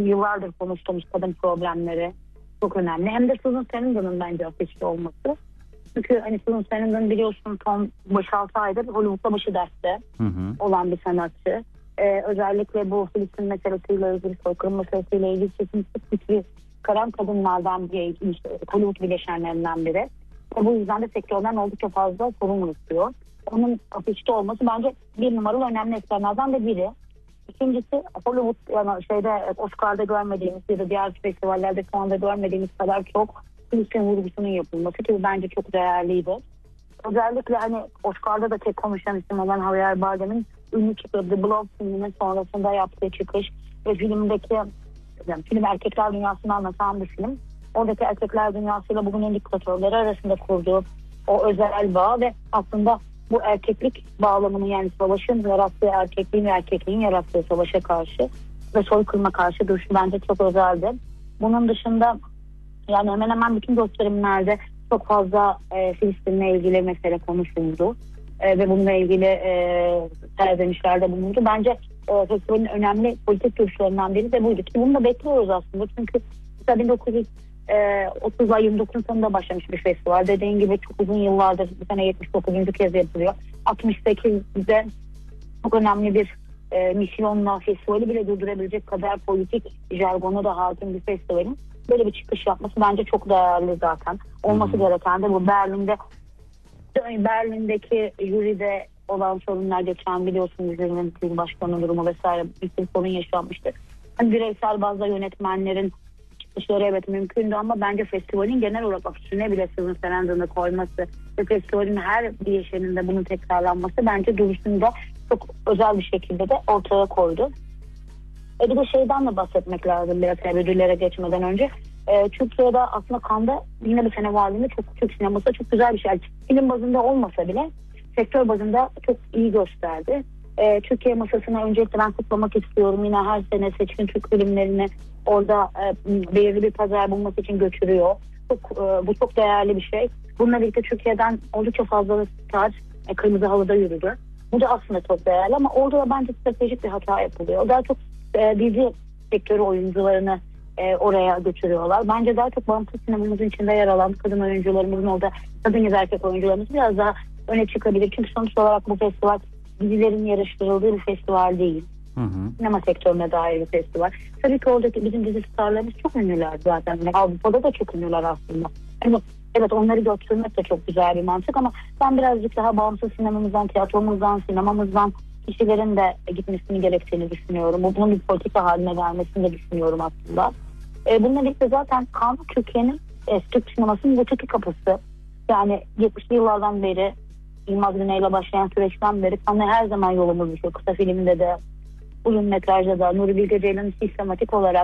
yıllardır konuştuğumuz kadın problemleri çok önemli. Hem de Susan Sarandon'un bence afişte olması. Çünkü hani Susan Sarandon biliyorsun son 5-6 aydır Hollywood'da başı dertte olan bir sanatçı. Özellikle bu Filistin meselesiyle ilgili, soykırım meselesiyle ilgili kesinlikle fikri karan kadınlardan biri, Hollywood bileşenlerinden biri. Ve bu yüzden de sektörden oldukça fazla sorumluluk tutuyor. Onun afişte olması bence bir numaralı önemli etkenlerden de biri. İkincisi Hollywood, yani Oscar'da görmediğimiz ya da diğer festivallerde şu anda görmediğimiz kadar çok Filistin vurgusunun yapılması ki bence çok değerliydi. Özellikle hani Oscar'da da tek konuşan isim olan Javier Bardem'in ünlü çıkıp The Blob filminin sonrasında yaptığı çıkış ve filmdeki film erkekler dünyasını anlatan bir film. Oradaki erkekler dünyasıyla bugünün diktatörleri arasında kurduğu o özel bağ ve aslında bu erkeklik bağlamını, yani savaşın yarattığı erkekliğin ve erkekliğin yarattığı savaşa karşı ve soykırıma karşı duruşu bence çok özeldi. Bunun dışında yani hemen hemen bütün gösterimlerde çok fazla Filistin'le ilgili mesele konuşuldu. Ve bununla ilgili serzenişlerde bulundu. Bence festivalin önemli politik duruşlarından biri de buydu. Ki bunu da bekliyoruz aslında. Çünkü 1930 ay 29 sonunda başlamış bir festival. Dediğin gibi çok uzun yıllardır, bu sene 79. kez yapılıyor. 68'de çok önemli bir misyonla festivali bile durdurabilecek kadar politik jargona da hakim bir festivalin böyle bir çıkış yapması bence çok değerli zaten. Olması gereken de bu. Berlin'deki jüride olan sorunlar geçen biliyorsunuz, jürinin başkanı durumu vesaire bir sürü sorun yaşanmıştı. Yani bireysel bazda yönetmenlerin çıkışları evet mümkündü ama bence festivalin genel olarak üstüne bile Susan Sarandon'u koyması ve festivalin her bir yaşanında bunun tekrarlanması bence duruşunda çok özel bir şekilde de ortaya koydu. Bir de şeyden de bahsetmek lazım biraz ödüllere geçmeden önce. Türkiye'de aslında Cannes'da yine bir sene varlığında çok Türk sineması çok güzel bir şey. Film bazında olmasa bile sektör bazında çok iyi gösterdi. Türkiye masasına öncelikle ben kutlamak istiyorum. Yine her sene seçkin Türk filmlerini orada belirli bir pazar bulması için götürüyor. Bu çok değerli bir şey. Bununla birlikte Türkiye'den oldukça fazla star Kırmızı Halı'da yürüdü. Bu da aslında çok değerli ama orada da bence stratejik bir hata yapılıyor. Daha çok dizi sektörü oyuncularını oraya götürüyorlar. Bence daha çok bağımsız sinemamızın içinde yer alan kadın oyuncularımızın, orada kadın ya da erkek oyuncularımız biraz daha öne çıkabilir. Çünkü sonuç olarak bu festival dizilerin yarıştırıldığı bir festival değil. Sinema sektörüne dair bir festival. Tabii ki oradaki bizim dizi starlarımız çok ünlüler zaten. Avrupa'da da çok ünlüler aslında. Yani evet, onları götürmek de çok güzel bir mantık ama ben birazcık daha bağımsız sinemamızdan, tiyatromuzdan, sinemamızdan kişilerin de gitmesini gerektiğini düşünüyorum. Bunun bir politika haline gelmesini de düşünüyorum aslında. Bununla birlikte zaten Cannes Türkiye'nin Türk sinemasının öteki kapısı. Yani 70'li yıllardan beri Yılmaz Güney'le başlayan süreçten beri Cannes'a her zaman yolumuz düşüyor. Kısa filmde de, uzun metrajda da Nuri Bilge Ceylan'ın sistematik olarak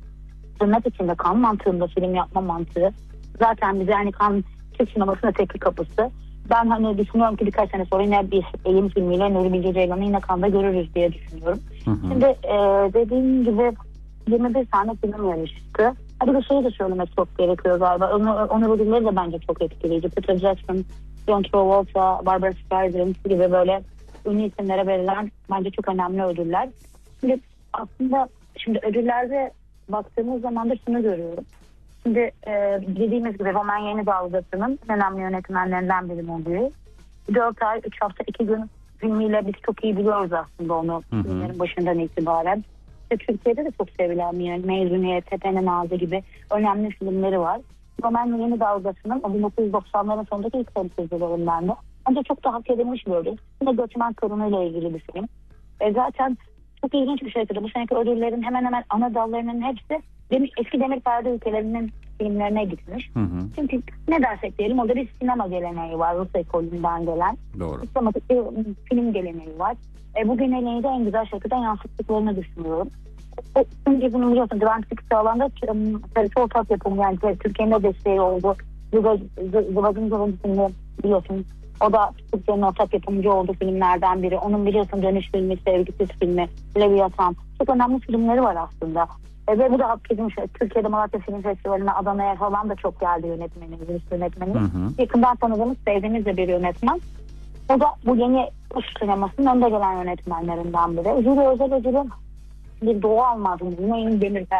tırnak içinde Cannes mantığında film yapma mantığı zaten bize yani Cannes Türk sinemasının öteki kapısı. Ben hani düşünüyorum ki birkaç sene sonra yine bir Elim filmiyle Nuri Bilge Ceylan'ı yine Cannes'da görürüz diye düşünüyorum. Şimdi dediğim gibi 21 tane film yarıştı. Hadi bir şey de söylemek çok gerekiyor galiba. Onur ödülleri de bence çok etkileyici. Peter Jackson, John Travolta, Barbra Streisand gibi böyle ünlü isimlere verilen bence çok önemli ödüller. Şimdi aslında ödüllerde baktığımız zaman da şunu görüyorum. Şimdi dediğimiz gibi Roman Yenidalgı'nın önemli yönetmenlerinden biri oluyor. 4 ay, 3 hafta, 2 gün filmiyle biz çok iyi biliyoruz aslında onu filmlerin başından itibaren. Türkiye'de de çok sevilen Mezuniyet, Tepe'nin Ağzı gibi önemli filmleri var. Roman Yenidalgı'nın o 1990'ların sonundaki ilk temsilcilerinden de bence çok da hak edilmiş bir ödül. Yine göçmen sorunuyla ilgili bir film. Zaten çok ilginç bir şekilde bu seneki ödüllerin hemen hemen ana dallarının hepsi eski demir perde ülkelerinin filmlerine gitmiş. Çünkü ne dersek diyelim orada bir sinema geleneği var. Rus ekolünden gelen. Doğru. Sistematik bir film geleneği var. Bu geleneği de en güzel şekilde yansıttıklarını düşünüyorum. Çünkü bunu biliyorsun Grand Prix alanda tarihçi ortak yapımı, yani Türkiye'nin de desteği oldu. Zıvaz'ın filmi biliyorsun. O da Türkiye'nin ortak yapımcı olduğu filmlerden biri. Onun biliyorsun Dönüş filmi, Sevgisiz filmi, Leviathan. Çok önemli filmleri var aslında. Ve bu da hak edilmiş. Türkiye'de Malatya Film Festivali'ne, Adana'ya falan da çok geldi yönetmenimiz. Yakından tanıdığımız, sevdiğimiz de bir yönetmen. O da bu yeni Rus sinemasının önde gelen yönetmenlerinden biri. Jüri özel ödülü bir Doğu Almaz mı? Yine Demir